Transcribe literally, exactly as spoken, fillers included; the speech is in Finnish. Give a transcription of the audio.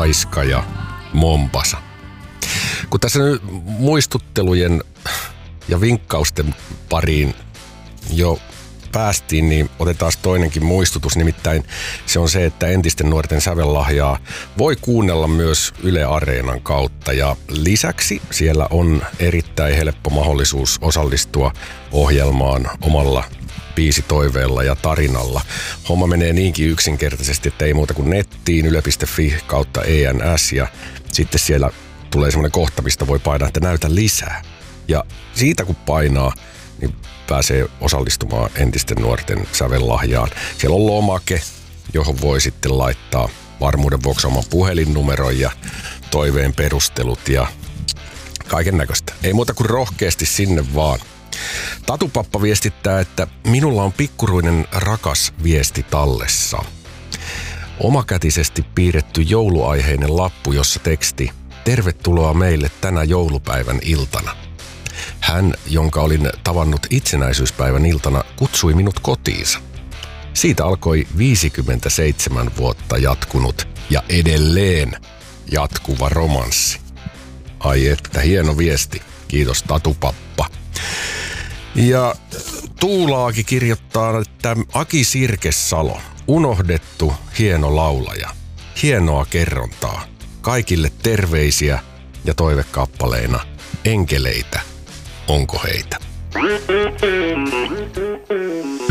Aiska ja Mombasa. Kun tässä nyt muistuttelujen ja vinkkausten pariin jo päästiin, niin otetaan toinenkin muistutus. Nimittäin se on se, että entisten nuorten sävellahjaa voi kuunnella myös Yle Areenan kautta. Ja lisäksi siellä on erittäin helppo mahdollisuus osallistua ohjelmaan omalla biisitoiveella ja tarinalla. Homma menee niinkin yksinkertaisesti, että ei muuta kuin nettiin yle piste fi kautta E N S ja sitten siellä tulee semmoinen kohta, mistä voi painaa, että näytä lisää. Ja siitä kun painaa, niin pääsee osallistumaan entisten nuorten sävellahjaan. Siellä on lomake, johon voi sitten laittaa varmuuden vuoksi oman puhelinnumeron ja toiveen perustelut ja kaiken näköistä. Ei muuta kuin rohkeasti sinne vaan. Tatupappa viestittää, että minulla on pikkuruinen rakas viesti tallessa. Omakätisesti piirretty jouluaiheinen lappu, jossa teksti: tervetuloa meille tänä joulupäivän iltana. Hän, jonka olin tavannut itsenäisyyspäivän iltana, kutsui minut kotiinsa. Siitä alkoi viisikymmentäseitsemän vuotta jatkunut ja edelleen jatkuva romanssi. Ai että, hieno viesti. Kiitos Tatupappa. Ja Tuulaakin kirjoittaa, että Aki Sirkesalo, unohdettu hieno laulaja. Hienoa kerrontaa. Kaikille terveisiä ja toivekappaleina enkeleitä. Onko heitä?